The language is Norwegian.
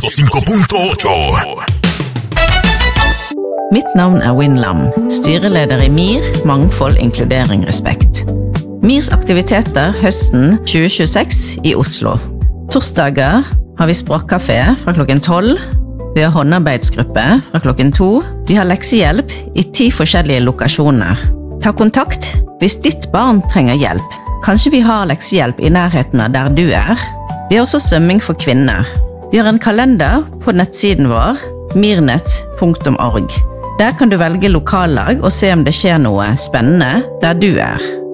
105.8. Mitt navn Win Lam, styreleder I MIR, Mangfold, Inkludering, Respekt. MIRs aktiviteter høsten 2026 I Oslo. Torsdager har vi språkkafé fra klokken 12, vi har håndarbeidsgruppe fra klokken 2, vi har leksehjelp I 10 forskjellige lokasjoner. Ta kontakt hvis ditt barn trenger hjelp. Kanskje vi har leksehjelp I nærheten av der du Vi har også svømming for kvinner. Vi har en kalender på nettsiden vår, mirnet.org. Der kan du velge lokallag og se om det skjer noe spennende der du